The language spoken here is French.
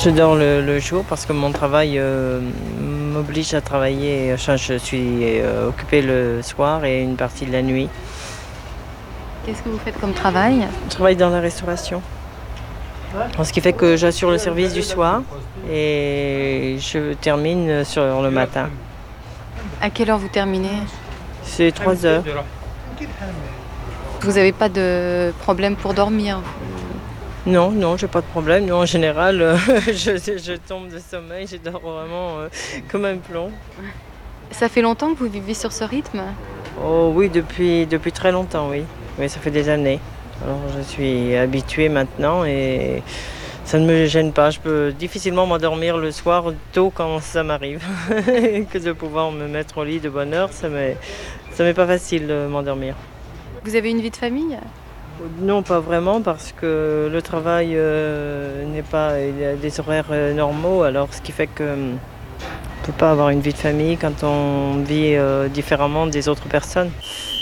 Je dors le jour parce que mon travail m'oblige à travailler. Enfin, je suis occupée le soir et une partie de la nuit. Qu'est-ce que vous faites comme travail? Je travaille dans la restauration. Ce qui fait que j'assure le service du soir et je termine sur le matin. À quelle heure vous terminez? C'est 3 heures. Vous n'avez pas de problème pour dormir? Non, non, j'ai pas de problème. Non, en général, je tombe de sommeil, je dors vraiment comme un plomb. Ça fait longtemps que vous vivez sur ce rythme? Oh oui, depuis très longtemps, oui. Oui, ça fait des années. Alors je suis habituée maintenant et ça ne me gêne pas. Je peux difficilement m'endormir le soir tôt quand ça m'arrive. Que de pouvoir me mettre au lit de bonne heure, ça m'est pas facile de m'endormir. Vous avez une vie de famille? Non, pas vraiment, parce que le travail n'est pas, il y a des horaires normaux, alors ce qui fait que on ne peut pas avoir une vie de famille quand on vit différemment des autres personnes.